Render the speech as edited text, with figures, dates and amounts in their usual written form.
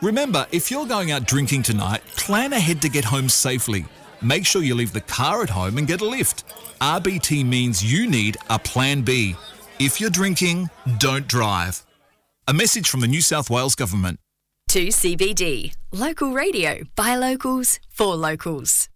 Remember, if you're going out drinking tonight, plan ahead to get home safely. Make sure you leave the car at home and get a lift. RBT means you need a plan B. If you're drinking, don't drive. A message from the New South Wales Government. 2CBD. Local radio by locals for locals.